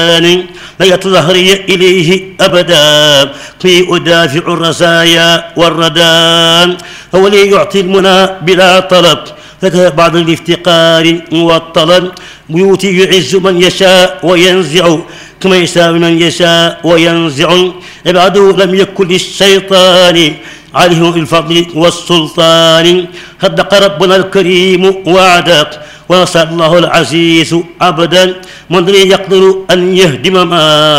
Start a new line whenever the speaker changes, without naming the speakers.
لا يتظهري إليه أبدا في أدافع الرزايا والردى هو لي يعطي المنى بلا طلب بعد الافتقار والطلب بيوتي يعز من يشاء وينزع كما يشاء من يشاء وينزع عباده لم يكن للشيطان عليهم الفضل والسلطان صدق ربنا الكريم وعدك ونصر الله العزيز عبدا من يقدر أن يهدم ما